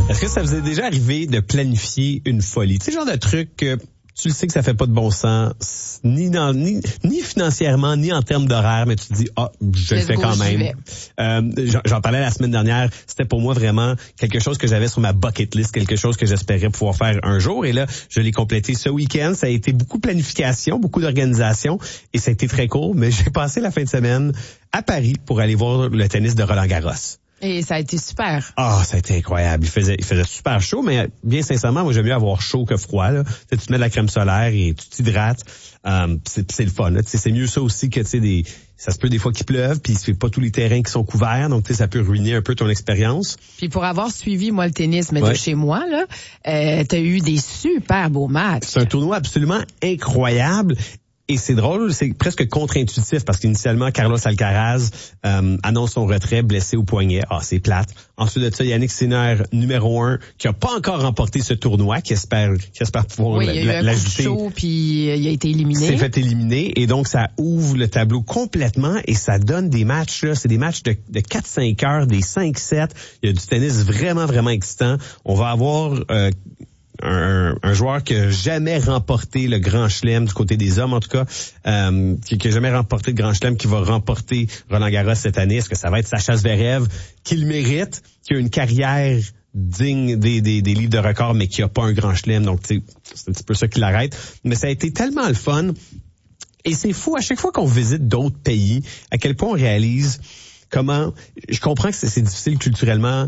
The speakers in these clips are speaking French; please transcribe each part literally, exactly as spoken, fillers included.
Est-ce que ça vous est déjà arrivé de planifier une folie? Tu sais, genre de truc que tu le sais que ça fait pas de bon sens, ni dans, ni, ni financièrement, ni en termes d'horaire, mais tu te dis, ah, je le fais quand même. Euh, j'en, j'en parlais la semaine dernière, c'était pour moi vraiment quelque chose que j'avais sur ma bucket list, quelque chose que j'espérais pouvoir faire un jour. Et là, je l'ai complété ce week-end. Ça a été beaucoup de planification, beaucoup d'organisation, et ça a été très court, mais j'ai passé la fin de semaine à Paris pour aller voir le tennis de Roland-Garros. Et ça a été super. Ah, oh, ça a été incroyable. Il faisait, il faisait super chaud, mais bien sincèrement, moi, j'aime mieux avoir chaud que froid, là. Tu te mets de la crème solaire et tu t'hydrates. Um, c'est, c'est le fun, là. C'est mieux ça aussi que, tu sais, des, ça se peut des fois qu'il pleuve, puis c'est pas tous les terrains qui sont couverts, donc, tu sais, ça peut ruiner un peu ton expérience. Puis pour avoir suivi, moi, le tennis, mais ouais. de chez moi, là, euh, t'as eu des super beaux matchs. C'est un tournoi absolument incroyable. Et c'est drôle, c'est presque contre-intuitif parce qu'initialement, Carlos Alcaraz euh, annonce son retrait, blessé au poignet. Ah, c'est plate. Ensuite de ça, Yannick Sinner, numéro un, qui a pas encore remporté ce tournoi, qui espère, qui espère pouvoir oui, il y a eu un coup de chaud, puis il a été éliminé. Il s'est fait éliminer, et donc ça ouvre le tableau complètement, et ça donne des matchs, là, c'est des matchs de, de quatre cinq heures, des cinq sept. Il y a du tennis vraiment, vraiment excitant. On va avoir... Euh, Un, un joueur qui a jamais remporté le Grand Chelem du côté des hommes, en tout cas, euh, qui, qui a jamais remporté le Grand Chelem, qui va remporter Roland-Garros cette année. Est-ce que ça va être Sacha Zverev, qui le mérite, qui a une carrière digne des, des, des livres de record, mais qui a pas un Grand Chelem, donc c'est un petit peu ça qui l'arrête. Mais ça a été tellement le fun. Et c'est fou, à chaque fois qu'on visite d'autres pays, à quel point on réalise comment... Je comprends que c'est, c'est difficile culturellement,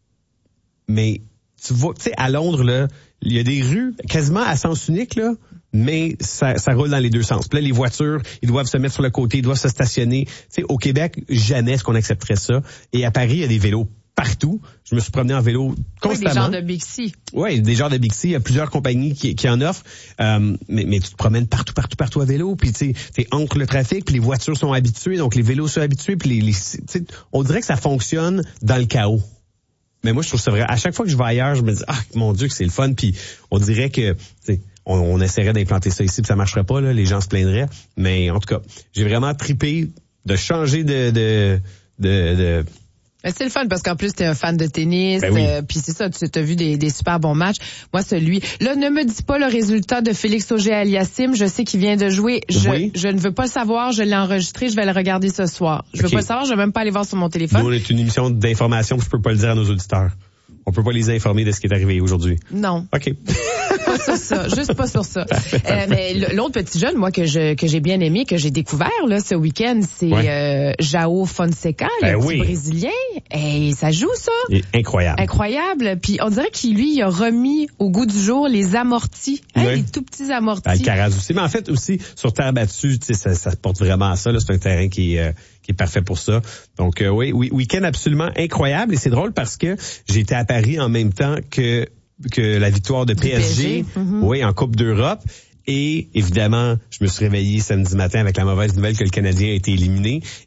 mais tu vois, tu sais, à Londres, là, il y a des rues quasiment à sens unique, là, mais ça, ça roule dans les deux sens. Puis là, les voitures, ils doivent se mettre sur le côté, ils doivent se stationner. Tu sais, au Québec, jamais est-ce qu'on accepterait ça. Et à Paris, il y a des vélos partout. Je me suis promené en vélo constamment. Oui, des genres de Bixi. Oui, des genres de Bixi. Il y a plusieurs compagnies qui, qui en offrent. Euh, mais, mais tu te promènes partout, partout, partout à vélo. Puis tu sais, t'es ancres le trafic, puis les voitures sont habituées, donc les vélos sont habitués. Puis les, les tu sais, on dirait que ça fonctionne dans le chaos. Mais moi, je trouve ça vrai. À chaque fois que je vais ailleurs, je me dis, ah, mon Dieu, que c'est le fun. Puis on dirait que, tu sais, on, on essaierait d'implanter ça ici, puis ça marcherait pas, là. Les gens se plaindraient. Mais en tout cas, j'ai vraiment trippé de changer de, de, de, de Mais c'est le fun parce qu'en plus t'es un fan de tennis, ben oui. euh, puis c'est ça, tu as vu des, des super bons matchs. Moi celui, là ne me dis pas le résultat de Félix Auger-Aliassime, je sais qu'il vient de jouer, je, oui. je ne veux pas le savoir, je l'ai enregistré, je vais le regarder ce soir. Je okay. veux pas le savoir, je vais même pas aller voir sur mon téléphone. Nous on est une émission d'information, je peux pas le dire à nos auditeurs. On peut pas les informer de ce qui est arrivé aujourd'hui. Non. OK. Pas sur ça, juste pas sur ça. Euh, mais l'autre petit jeune, moi, que je que j'ai bien aimé, que j'ai découvert là ce week-end, c'est ouais. euh, João Fonseca, ben le oui. petit Brésilien. Et ça joue, ça. Il est incroyable. Incroyable. Puis on dirait qu'il, lui, il a remis au goût du jour les amortis. Hein, oui. Les tout petits amortis. Alcaraz aussi. Mais en fait, aussi, sur terre battue, tu sais, ça, ça porte vraiment à ça. Là, c'est un terrain qui est... Euh, qui est parfait pour ça. Donc euh, oui, oui, week-end absolument incroyable, et c'est drôle parce que j'ai été à Paris en même temps que que la victoire de P S G, P S G. Mm-hmm. Oui, en Coupe d'Europe. Et évidemment, je me suis réveillé samedi matin avec la mauvaise nouvelle que le Canadien a été éliminé.